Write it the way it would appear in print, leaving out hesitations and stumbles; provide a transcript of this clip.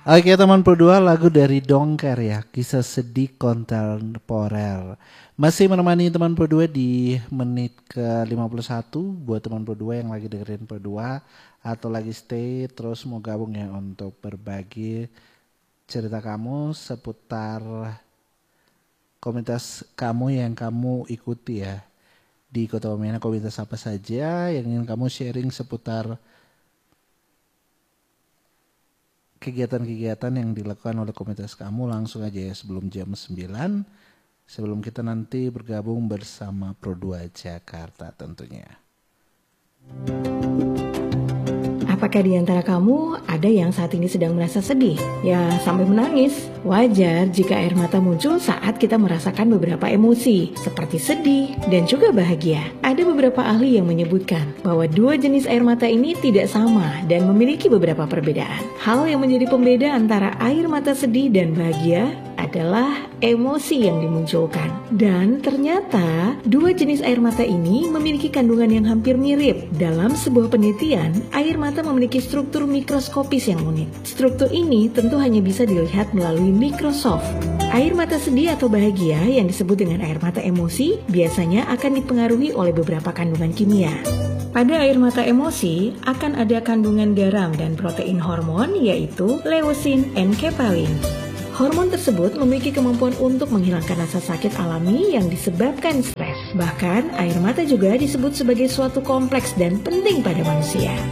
Oke teman berdua, lagu dari Dongker ya, kisah sedih kontemporer. Masih menemani teman berdua di menit ke 51. Buat teman berdua yang lagi dengerin berdua atau lagi stay terus mau gabung ya untuk berbagi cerita kamu seputar komunitas kamu yang kamu ikuti ya. Di Kota Wamena komunitas apa saja yang ingin kamu sharing seputar kegiatan-kegiatan yang dilakukan oleh komunitas kamu langsung aja ya sebelum jam 9. Sebelum kita nanti bergabung bersama Pro2 Jakarta tentunya. Apakah di antara kamu ada yang saat ini sedang merasa sedih? Ya, sampai menangis. Wajar jika air mata muncul saat kita merasakan beberapa emosi, seperti sedih dan juga bahagia. Ada beberapa ahli yang menyebutkan bahwa dua jenis air mata ini tidak sama dan memiliki beberapa perbedaan. Hal yang menjadi pembeda antara air mata sedih dan bahagia adalah emosi yang dimunculkan. Dan ternyata dua jenis air mata ini memiliki kandungan yang hampir mirip. Dalam sebuah penelitian, air mata memiliki struktur mikroskopis yang unik. Struktur ini tentu hanya bisa dilihat melalui mikroskop. Air mata sedih atau bahagia yang disebut dengan air mata emosi biasanya akan dipengaruhi oleh beberapa kandungan kimia. Pada air mata emosi akan ada kandungan garam dan protein hormon yaitu leusin dan enkephalin. Hormon tersebut memiliki kemampuan untuk menghilangkan rasa sakit alami yang disebabkan stres. Bahkan, air mata juga disebut sebagai suatu kompleks dan penting pada manusia.